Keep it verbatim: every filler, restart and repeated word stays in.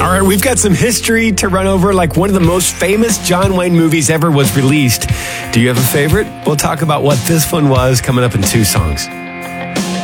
All right, we've got some history to run over, like one of the most famous John Wayne movies ever was released. Do you have a favorite? We'll talk about what this one was coming up in two songs.